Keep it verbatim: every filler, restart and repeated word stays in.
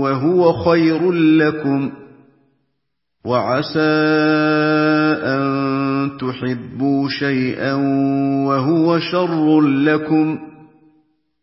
وهو خير لكم، وعسى أن تحبوا شيئا وهو شر لكم،